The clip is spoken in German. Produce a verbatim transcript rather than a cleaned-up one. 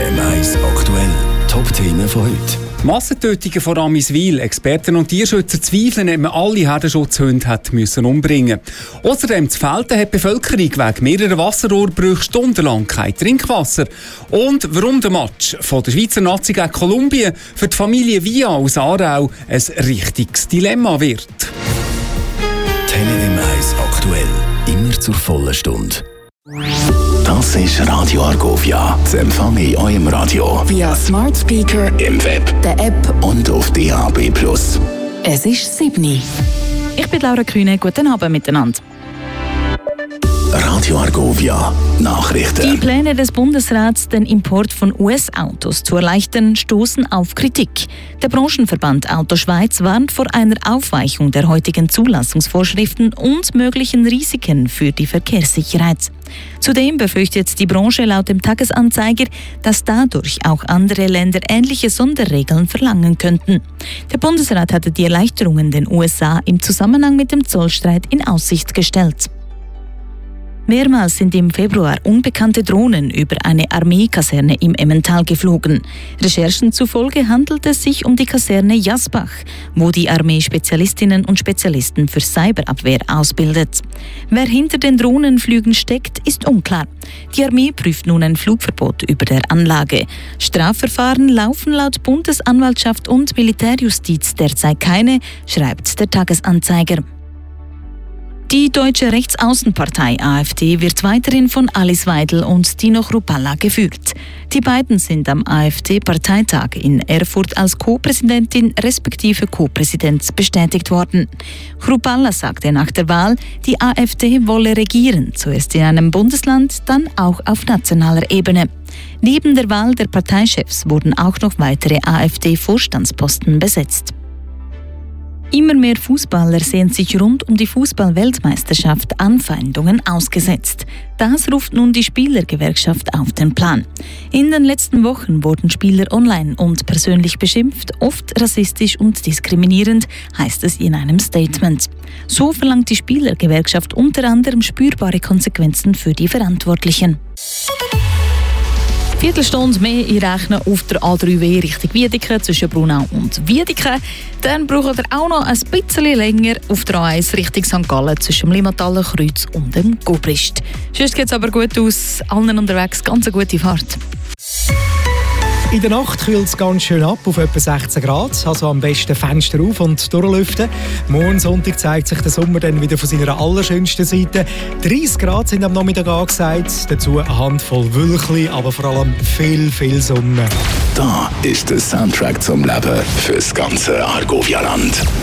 M eins aktuell. Top-Themen von heute. Massentötungen von Amiswil. Experten und Tierschützer zweifeln, ob man alle Herdenschutzhunde hat müssen umbringen. Außerdem zu Felten hat die Bevölkerung wegen mehrerer Wasserrohrbrüche stundenlang kein Trinkwasser. Und warum der Match von der Schweizer Nazi gegen Kolumbien für die Familie Via aus Aarau ein richtiges Dilemma wird. Tele M eins aktuell. Immer zur vollen Stunde. Das ist Radio Argovia. Das empfange ich in eurem Radio. Via Smart Speaker, im Web, der App und auf D A B plus. Es ist sieben Uhr. Ich bin Laura Kühne. Guten Abend miteinander. Radio Argovia. Nachrichten. Die Pläne des Bundesrats, den Import von U S-Autos zu erleichtern, stoßen auf Kritik. Der Branchenverband Auto Schweiz warnt vor einer Aufweichung der heutigen Zulassungsvorschriften und möglichen Risiken für die Verkehrssicherheit. Zudem befürchtet die Branche laut dem Tagesanzeiger, dass dadurch auch andere Länder ähnliche Sonderregeln verlangen könnten. Der Bundesrat hatte die Erleichterungen den U S A im Zusammenhang mit dem Zollstreit in Aussicht gestellt. Mehrmals sind im Februar unbekannte Drohnen über eine Armeekaserne im Emmental geflogen. Recherchen zufolge handelt es sich um die Kaserne Jasbach, wo die Armee Spezialistinnen und Spezialisten für Cyberabwehr ausbildet. Wer hinter den Drohnenflügen steckt, ist unklar. Die Armee prüft nun ein Flugverbot über der Anlage. Strafverfahren laufen laut Bundesanwaltschaft und Militärjustiz derzeit keine, schreibt der Tagesanzeiger. Die deutsche Rechtsaußenpartei AfD wird weiterhin von Alice Weidel und Tino Chrupalla geführt. Die beiden sind am AfD-Parteitag in Erfurt als Co-Präsidentin respektive Co-Präsident bestätigt worden. Chrupalla sagte nach der Wahl, die AfD wolle regieren, zuerst in einem Bundesland, dann auch auf nationaler Ebene. Neben der Wahl der Parteichefs wurden auch noch weitere AfD-Vorstandsposten besetzt. Immer mehr Fußballer sehen sich rund um die Fußball-Weltmeisterschaft Anfeindungen ausgesetzt. Das ruft nun die Spielergewerkschaft auf den Plan. In den letzten Wochen wurden Spieler online und persönlich beschimpft, oft rassistisch und diskriminierend, heißt es in einem Statement. So verlangt die Spielergewerkschaft unter anderem spürbare Konsequenzen für die Verantwortlichen. Viertelstunde mehr einrechnen auf der A drei W Richtung Wiedeke zwischen Brunau und Wiedeke. Dann braucht ihr auch noch ein bisschen länger auf der A eins Richtung Sankt Gallen zwischen dem Limmathaler Kreuz und dem Gobrist. Sonst geht es aber gut aus. Allen unterwegs ganz eine gute Fahrt. In der Nacht kühlt es ganz schön ab, auf etwa sechzehn Grad. Also am besten Fenster auf und durchlüften. Morgen Sonntag zeigt sich der Sommer dann wieder von seiner allerschönsten Seite. dreißig Grad sind am Nachmittag angesagt. Dazu eine Handvoll Wölkchen, aber vor allem viel, viel Sonne. Da ist der Soundtrack zum Leben fürs ganze Argovia-Land.